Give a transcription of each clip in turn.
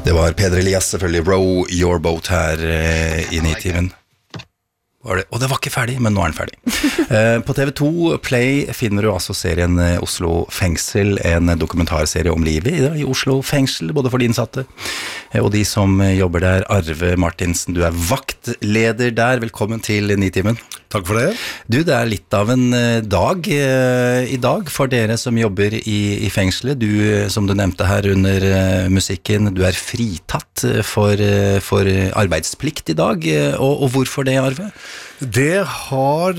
Det var Peder Elias, selvfølgelig. Row Your Boat her i Nitimen. Og det var ikke ferdig, men nå er den ferdig. På TV2 Play finner du altså serien Oslo Fengsel, en dokumentarserie om livet i Oslo Fengsel, både for de innsatte og de som jobber der. Arve Martinsen, du er vaktleder der. Velkommen til Nitimen. Takk for det. Du, det er litt av en dag i dag for dere som jobber i fengselet. Du, som du nevnte her under musikken, du er fritatt for arbeidsplikt i dag. Og hvorfor det, Arve? Det har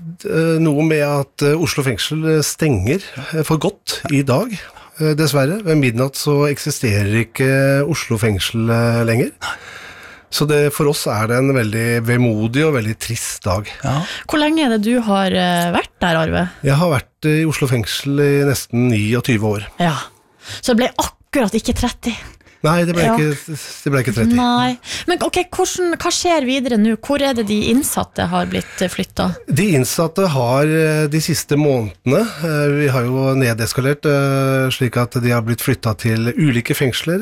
noe med at Oslo fengsel stenger for godt i dag, dessverre. Ved midnatt så eksisterer ikke Oslo fengsel lenger. Så for oss er det en veldig vemodig og veldig trist dag. Ja. Hvor lenge er det du har vært der, Arve? Jeg har vært i Oslo fengsel i nesten 29 år. Ja, så det ble akkurat ikke 30. Nei, det ble ikke 30. Nei, men ok, hva skjer videre nå? Hvor er det de innsatte har blitt flyttet? De innsatte har de siste månedene, vi har jo nedeskalert slik at de har blitt flyttet til ulike fengsler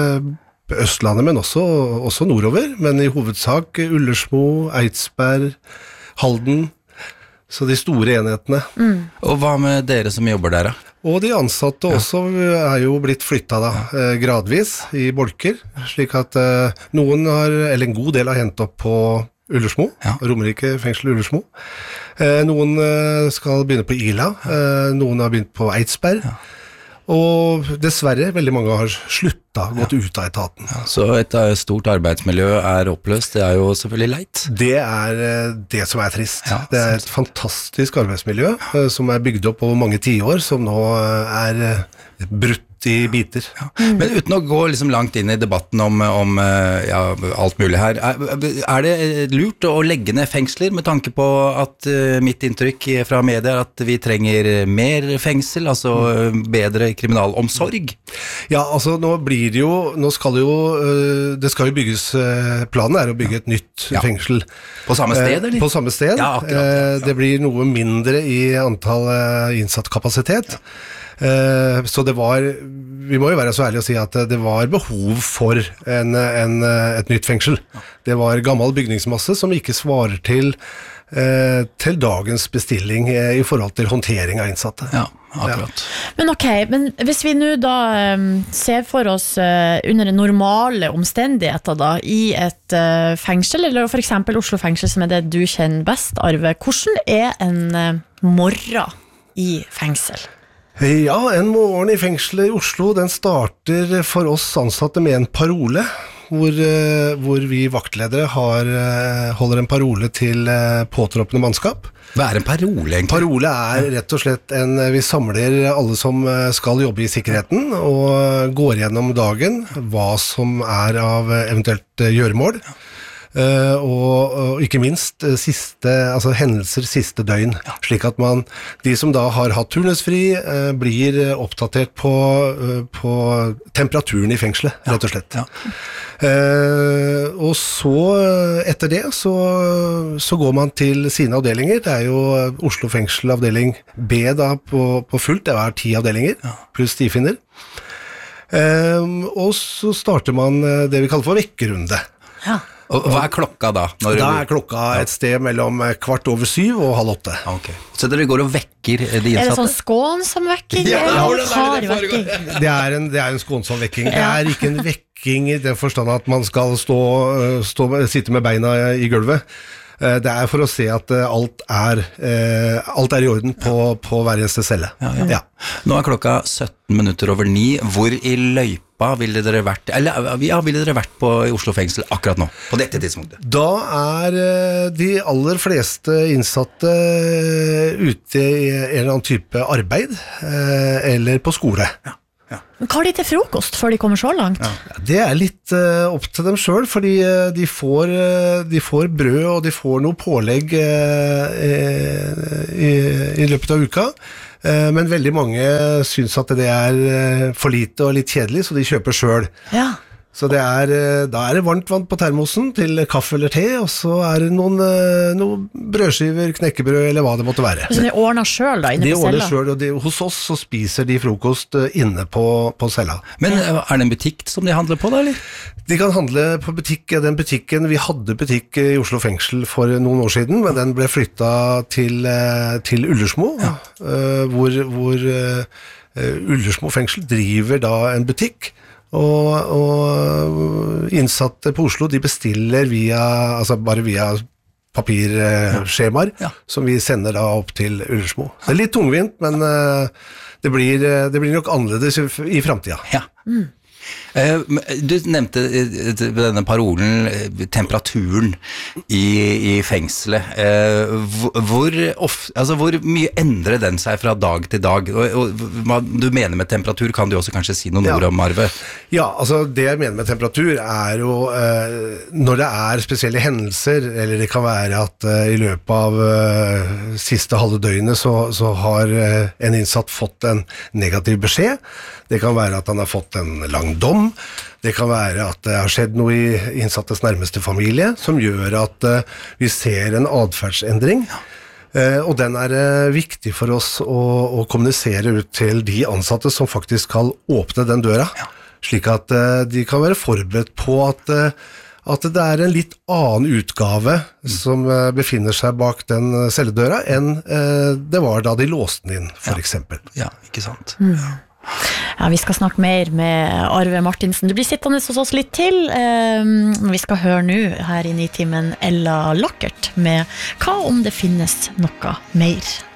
på Østlandet, men også nordover, men i hovedsak Ullersmo, Eidsberg, Halden, så de store enhetene. Og hva med dere som jobber der da? Og de ansatte også er jo blitt flyttet da, gradvis i bolker, slik at eller en god del har hentet opp på Ullersmo, Romerike fengsel Ullersmo. Noen skal begynne på Ila, noen har begynt på Eidsberg, og dessverre, veldig mange har gått ut av etaten. Ja, så et stort arbeidsmiljø er oppløst, det er jo selvfølgelig leit. Det er det som er trist. Ja, det er et fantastisk arbeidsmiljø som er bygd opp over mange tiår, som nå er brutt i biter. Ja. Men uten å gå liksom langt inn i debatten om alt mulig her, er det lurt å legge ned fengsler med tanke på at mitt inntrykk fra media er at vi trenger mer fengsel, altså bedre kriminalomsorg? Ja, altså det skal jo bygges, planen er å bygge et nytt fengsel. På samme sted, eller? På samme sted. Ja, akkurat. Det blir noe mindre i antall innsatt kapasitet. Så vi må jo være så ærlige å si at det var behov for et nytt fengsel. Det var gammel bygningsmasse som ikke svarer til dagens bestilling i forhold til håndtering av innsatte. Ja, akkurat. Men ok, men hvis vi nå da ser for oss under normale omstendigheter da, i et fengsel, eller for eksempel Oslo fengsel, som er det du kjenner best, Arve, hvordan er en morgen i fengsel? Ja, en morgen i fengselet i Oslo, den starter for oss ansatte med en parole, hvor vi vaktledere holder en parole til påtroppende mannskap. Hva er en parole egentlig? Parole er rett og slett vi samler alle som skal jobbe i sikkerheten, og går gjennom dagen hva som er av eventuelt gjøremål. Og ikke minst hendelser siste døgn, slik at de som da har hatt turnusfri blir oppdatert på temperaturen i fengselet, rett og slett. Og så etter det så går man til sine avdelinger. Det er jo Oslo fengsel avdeling B da på fullt, det er 10 avdelinger pluss stifinner, og så starter man det vi kaller for vekkerunde. Og hva er klokka da? Da er klokka et sted mellom 7:15 og 7:30. Okay. Så dere går og vekker de innsatte? Er det sånn skånsom vekking? Ja, det er en skånsom vekking. Det er ikke en vekking i den forstand at man skal sitte med beina i gulvet. Det er for å se at alt er i orden på hver eneste celle. Ja. Nå er klokka 9:17. Hvor i løypa ville dere vært, ville dere vært på i Oslo fengsel akkurat nå, på dette tidspunktet? Da er de aller fleste innsatte ute i en eller annen type arbeid, eller på skole. Men hva har de til frokost før de kommer så langt? Det er litt opp til dem selv, fordi de får brød, og de får noe pålegg i løpet av uka. Men veldig mange synes at det er for lite og litt kjedelig, så de kjøper selv. Ja. Så da er det varmt vann på termosen til kaffe eller te, og så er det noen brødskiver, knekkebrød eller hva det måtte være. Så de ordner selv da, inne De på ordner cella? selv, og hos oss så spiser de frokost inne på cella. Men er det en butikk som de handler på da, eller? De kan handle på butikk, den butikken, vi hadde butikk i Oslo fengsel for noen år siden, men den ble flyttet til Ullersmo, hvor Ullersmo fengsel driver da en butikk, og innsatte på Oslo, de bestiller bare via papirskjemaer, som vi sender da opp til Ullersmo. Det er litt tungvint, men det blir nok annerledes i fremtiden. Ja. Du nevnte denne parolen, temperaturen i fengselet. Hvor mye endrer den seg fra dag til dag? Og hva du mener med temperatur, kan du også kanskje si noen ord om, Arve? Ja, altså det jeg mener med temperatur er jo når det er spesielle hendelser, eller det kan være at i løpet av siste halve døgnet så har en innsatt fått en negativ beskjed. Det kan være at han har fått en lang dom. Det kan være at det har skjedd noe i innsattes nærmeste familie som gjør at vi ser en adferdsendring. Og den er viktig for oss å kommunisere ut til de ansatte som faktisk skal åpne den døra, slik at de kan være forberedt på at det er en litt annen utgave som befinner seg bak den celledøra enn det var da de låste den inn, for eksempel. Ja, ikke sant? Ja, vi skal snakke mer med Arve Martinsen. Du blir sittende hos oss litt til. Vi skal høre nå her i Nitimen Ella Lackert med Hva om det finnes noe mer?